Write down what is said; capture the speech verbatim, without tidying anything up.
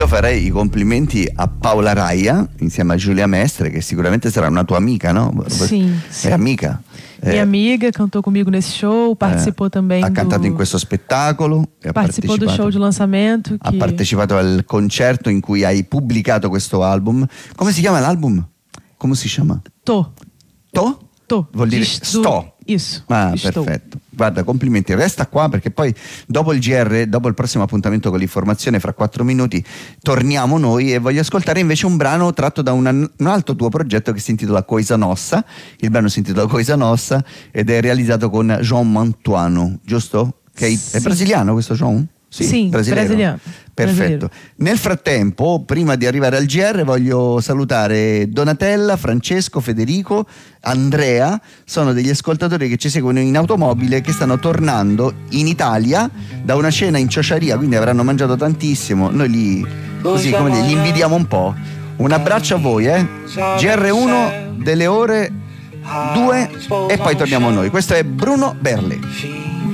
Io farei i complimenti a Paola Raia insieme a Giulia Mestre, che sicuramente sarà una tua amica, no? Sim, sim. È amica. Minha Eh, amiga, cantou comigo nesse show, participou também ha do... cantato in questo spettacolo e ha Participou do partecipato, show de lançamento. ha Que... partecipato al concerto in cui hai pubblicato questo album. Come si chiama l'album? Come si chiama? Tô, To? tô. Vuol dire Diz- do- sto. Isso. Ah, estou. perfetto. Guarda, complimenti. Resta qua perché poi dopo il G R, dopo il prossimo appuntamento con l'informazione fra quattro minuti, torniamo noi e voglio ascoltare invece un brano tratto da una- un altro tuo progetto che si intitola Coisa Nossa. Il brano si intitola Coisa Nossa ed è realizzato con João Mantuano, giusto? Che è, è Sì. brasiliano questo João? Sì, brasiliano. Perfetto. Nel frattempo, prima di arrivare al G R, voglio salutare Donatella, Francesco, Federico, Andrea. Sono degli ascoltatori che ci seguono in automobile, che stanno tornando in Italia da una cena in Ciociaria, quindi avranno mangiato tantissimo. Noi li, così come dire, li invidiamo un po'. Un abbraccio a voi, eh. G R uno delle ore due e poi torniamo noi. Questo è Bruno Berli.